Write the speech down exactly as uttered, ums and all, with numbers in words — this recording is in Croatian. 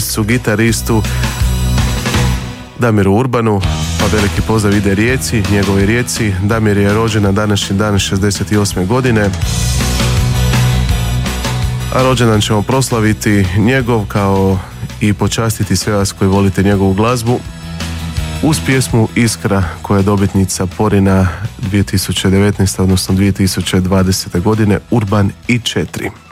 piscu, gitaristu Damiru Urbanu, pa veliki pozdrav ide Rijeci, njegovoj Rijeci. Damir je rođen na današnji dan šezdeset osme godine, a rođendan ćemo proslaviti njegov kao i počastiti sve vas koji volite njegovu glazbu uz pjesmu Iskra, koja je dobitnica Porina dvije tisuće devetnaeste odnosno dvije tisuće dvadesete godine, Urban i četiri.